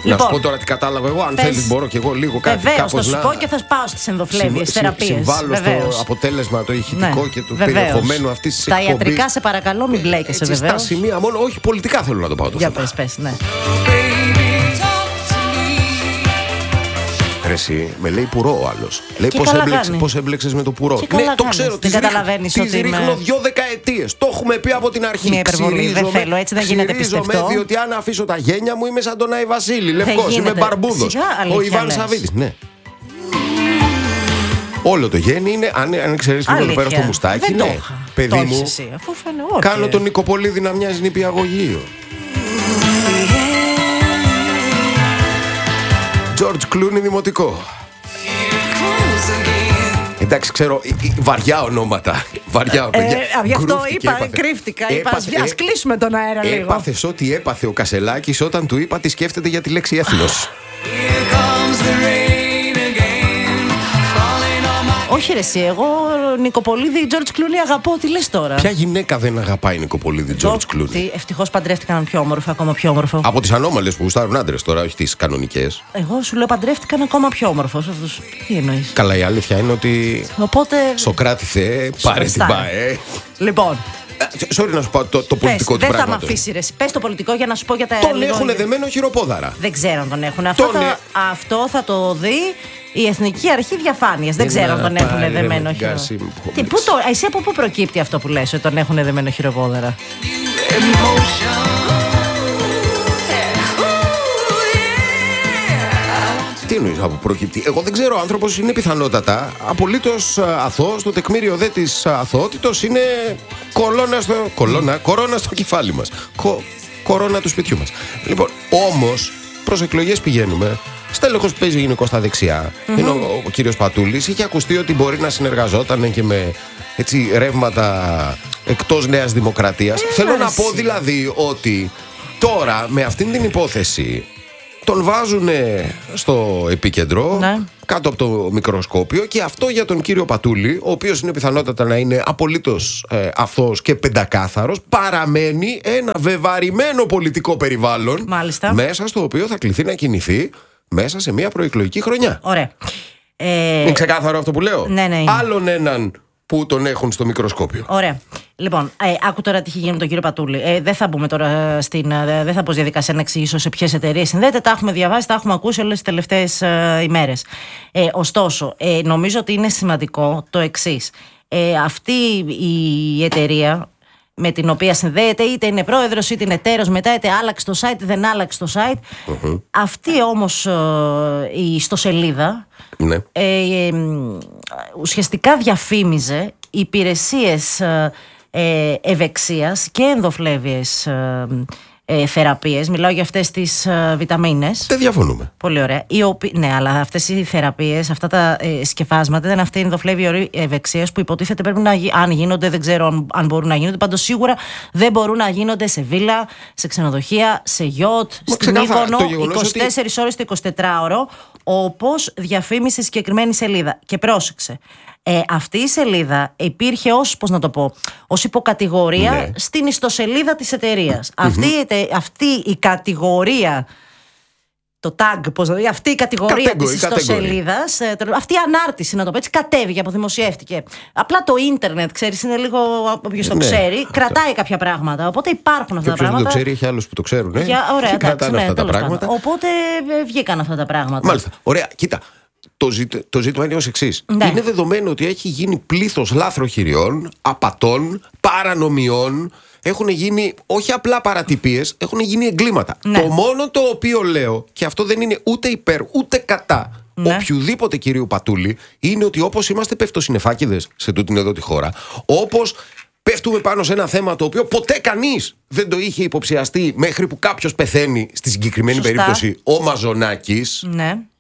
Να σου πω τώρα τι κατάλαβα εγώ. Αν θέλεις, μπορώ και εγώ λίγο κάτι. Βεβαίως, θα σου πω και θα πάω στις ενδοφλέβειες θεραπείες. Συμβάλλω στο αποτέλεσμα το ηχητικό και του περιεχομένου αυτής της εκπομπής. Στα ιατρικά, σε παρακαλώ, μην μπλέκεσαι βεβαίως. Στα σημεία μόνο, όχι πολιτικά θέλω να το πάω το θέμα. Για πες, ναι. Εσύ, με λέει πουρό ο άλλος. Λέει πώς έμπλεξες με το πουρό. Ναι, το ξέρω. Δεν καταλαβαίνεις ότι ρίχνω 2 δεκαετίες. Το έχουμε πει από την αρχή. Μια υπερβολή. Δεν θέλω, έτσι δεν γίνεται πιστευτό. Διότι αν αφήσω τα γένια μου είμαι σαν τον Άι Βασίλη. Λευκός, είμαι μπαρμπούδος. Ο Ιβάν Σαββίδης, ναι. Όλο το γένι είναι, αν ξέρεις λίγο εδώ πέρα στο μουστάκι, ναι. Παιδί μου, κάνω τον Νικοπολίδη να μοιάζει νηπιαγωγείο. George Clooney δημοτικό. Εντάξει, ξέρω, βαριά ονόματα. Βαριά, παιδιά. Γι' αυτό κρύφτηκα. Ας κλείσουμε τον αέρα λίγο. Έπαθες ό,τι έπαθε ο Κασελάκης όταν του είπα τι σκέφτεται για τη λέξη έθνος. Όχι ρε εσύ, εγώ Νικοπολίδη, George Clooney αγαπώ, τι λες τώρα. Ποια γυναίκα δεν αγαπάει Νικοπολίδη, George Clooney? Ευτυχώς παντρεύτηκαν έναν πιο όμορφο, ακόμα πιο όμορφο. Από τις ανώμαλες που γουστάρουν άντρες τώρα, όχι τις κανονικές. Εγώ σου λέω παντρεύτηκαν ακόμα πιο όμορφος. Τι εννοείς? Καλά, η αλήθεια είναι ότι. Οπότε. Σοκράτη Θεέ, πάρε την ΠΑΕ. Λοιπόν. Sorry να σου πω το πολιτικό του πράγματος. Δεν θα με αφήσει ρε. Πες το πολιτικό για να σου πω για τα Τον έχουν δεμένο χειροπόδαρα. Δεν ξέρω αν τον έχουν. Αυτό θα το δει η Εθνική Αρχή Διαφάνειας. Δεν ξέρω αν τον έχουν δεμένο χειροπόδαρα. Εσύ από πού προκύπτει αυτό που λες ότι τον έχουν δεμένο χειροπόδαρα? Τι εννοείς από προκύπτει? Εγώ δεν ξέρω, ο άνθρωπος είναι πιθανότατα απολύτως αθώος. Το τεκμήριο δε της αθωότητος είναι κορώνα στο κεφάλι μας. Κορώνα του σπιτιού μας. Λοιπόν, όμως προς εκλογές πηγαίνουμε. Στέλεχος που παίζει γενικώς στα δεξιά είναι ο κύριος Πατούλης. Είχε ακουστεί ότι μπορεί να συνεργαζόταν και με έτσι ρεύματα εκτός Νέας Δημοκρατίας. Θέλω να πω δηλαδή ότι τώρα με αυτήν την υπόθεση τον βάζουν στο επίκεντρο, κάτω από το μικροσκόπιο, και αυτό για τον κύριο Πατούλη, ο οποίος είναι πιθανότατα να είναι απολύτως αθώος και πεντακάθαρος, παραμένει ένα βεβαρημένο πολιτικό περιβάλλον. Μάλιστα. Μέσα στο οποίο θα κληθεί να κινηθεί μέσα σε μια προεκλογική χρονιά. Ωραία. Είναι ξεκάθαρο αυτό που λέω? Ναι. Άλλον έναν που τον έχουν στο μικροσκόπιο. Ωραία. Λοιπόν, άκου τώρα τι έχει γίνει με τον κύριο Πατούλη. Δεν θα μπούμε τώρα δεν θα πω στη διαδικασία να εξηγήσω σε ποιες εταιρείες συνδέεται. Τα έχουμε διαβάσει, τα έχουμε ακούσει όλες τις τελευταίες ημέρες. Ωστόσο, νομίζω ότι είναι σημαντικό το εξής. Αυτή η εταιρεία με την οποία συνδέεται, είτε είναι πρόεδρος είτε είναι εταίρος, μετά είτε άλλαξε το site, δεν άλλαξε το site. Αυτή όμως η ιστοσελίδα ουσιαστικά διαφήμιζε υπηρεσίες ευεξίας και ενδοφλέβειες θεραπείες. Μιλάω για αυτές τις βιταμίνες. Δεν διαφωνούμε. Πολύ ωραία. Ναι, αλλά αυτές οι θεραπείες, αυτά τα σκευάσματα, ήταν αυτή η ενδοφλέβεια ευεξίας που υποτίθεται πρέπει να αν γίνονται, δεν ξέρω αν μπορούν να γίνονται. Πάντως σίγουρα δεν μπορούν να γίνονται σε βίλα, σε ξενοδοχεία, σε γιότ, στην Μύκονο, 24 ώρες το 24ωρο, όπως διαφήμισε η συγκεκριμένη σελίδα. Και πρόσεξε. Αυτή η σελίδα υπήρχε ως υποκατηγορία στην ιστοσελίδα της εταιρείας. Αυτή η κατηγορία, το tag, αυτή η κατηγορία της ιστοσελίδας, αυτή η ανάρτηση, να το πω έτσι, κατέβηκε, αποδημοσιεύτηκε. Απλά το ίντερνετ, ξέρεις, είναι λίγο, όποιος το ξέρει, κρατάει κάποια πράγματα. Οπότε υπάρχουν αυτά τα πράγματα. Όποιος δεν το ξέρει, έχει άλλους που το ξέρουν. Ωραία, κρατάνε αυτά τα πράγματα. Οπότε βγήκαν αυτά τα πράγματα. Μάλιστα. Ωραία, κοίτα. Το ζήτημα είναι ως εξής. Είναι δεδομένο ότι έχει γίνει πλήθος λάθροχειριών, απατών, παρανομιών. Έχουν γίνει όχι απλά παρατυπίες, έχουν γίνει εγκλήματα. Το μόνο το οποίο λέω, και αυτό δεν είναι ούτε υπέρ ούτε κατά οποιουδήποτε κυρίου Πατούλη, είναι ότι όπως είμαστε πεφτοσυννεφάκηδες σε τούτην εδώ τη χώρα, όπως πέφτουμε πάνω σε ένα θέμα το οποίο ποτέ κανείς δεν το είχε υποψιαστεί μέχρι που κάποιος πεθαίνει, στη συγκεκριμένη περίπτωση ο Μαζονάκης.